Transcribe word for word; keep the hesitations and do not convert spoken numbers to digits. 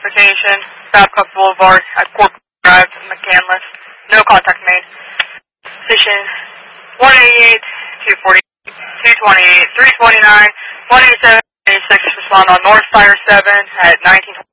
identification, Babcock Boulevard at Corporate Drive, McCandless. No contact made. Station one eighty-eight, two forty-eight, two twenty-eight, three twenty-nine, one eighty-seven, eighty-six, respond on North Fire seven at nineteen twenty.